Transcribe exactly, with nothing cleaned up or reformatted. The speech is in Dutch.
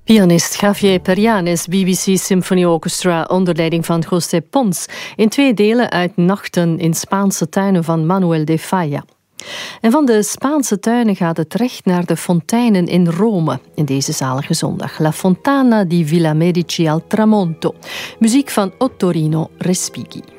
Pianist Javier Perianes, B B C Symphony Orchestra onder leiding van José Pons, in twee delen uit Nachten in Spaanse tuinen van Manuel de Falla. En van de Spaanse tuinen gaat het recht naar de fonteinen in Rome in deze zalige zondag. La Fontana di Villa Medici al Tramonto. Muziek van Ottorino Respighi.